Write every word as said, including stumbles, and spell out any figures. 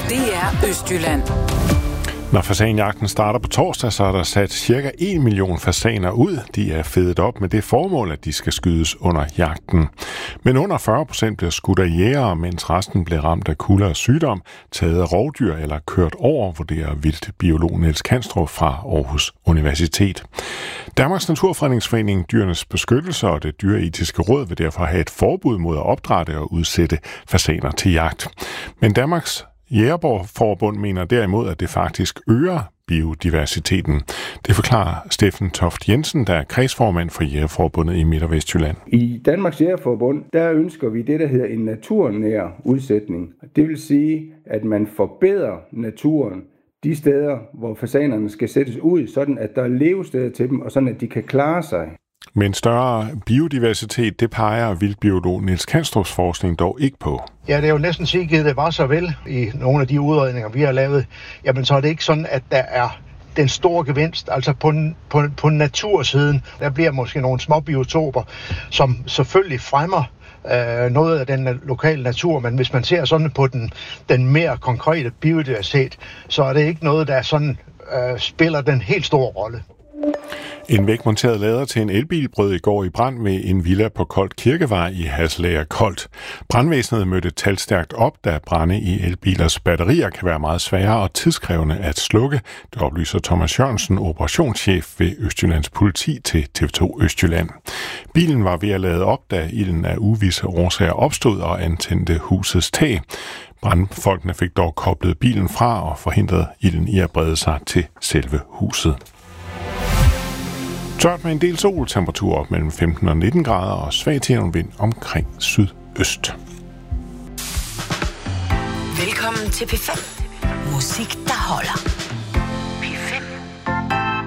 D R Østjylland. Når fasanjagten starter på torsdag, så er der sat cirka en million fasaner ud. De er fedet op med det formål, at de skal skydes under jagten. Men under fyrre procent bliver skudt af jægere, mens resten bliver ramt af kulde og sygdom, taget af rovdyr eller kørt over, vurderer vildtbiolog Niels Kanstrup fra Aarhus Universitet. Danmarks Naturfredningsforening, Dyrenes Beskyttelse og det Dyreetiske Råd vil derfor have et forbud mod at opdrætte og udsætte fasaner til jagt. Men Danmarks Jægerforbund mener derimod, at det faktisk øger biodiversiteten. Det forklarer Steffen Toft Jensen, der er kredsformand for Jægerforbundet i Midt- og Vestjylland. I Danmarks Jægerforbund, der ønsker vi det, der hedder en naturnær udsætning. Det vil sige, at man forbedrer naturen de steder, hvor fasanerne skal sættes ud, sådan at der er levesteder til dem, og sådan at de kan klare sig. Men større biodiversitet, det peger vildtbiolog Niels Kanstrups forskning dog ikke på. Ja, det er jo næsten sikkert, det var så vel i nogle af de udredninger, vi har lavet. Jamen, så er det ikke sådan, at der er den store gevinst. Altså på, på, på natursiden, der bliver måske nogle små biotoper, som selvfølgelig fremmer øh, noget af den lokale natur. Men hvis man ser sådan på den, den mere konkrete biodiversitet, så er det ikke noget, der sådan øh, spiller den helt store rolle. En vægmonteret lader til en elbil brød i går i brand ved en villa på Kolt Kirkevej i Haslager Kolt. Brandvæsenet mødte talstærkt op, da brande i elbilers batterier kan være meget svære og tidskrævende at slukke. Det oplyser Thomas Jørgensen, operationschef ved Østjyllands politi til T V to Østjylland. Bilen var ved at lade op, da ilden af uvisse årsager opstod og antændte husets tag. Brandfolkene fik dog koblet bilen fra og forhindrede ilden i at brede sig til selve huset. Tørt med en del sol, temperatur op mellem femten og nitten grader og svag til vind omkring sydøst. Velkommen til P fem. Musik, der holder.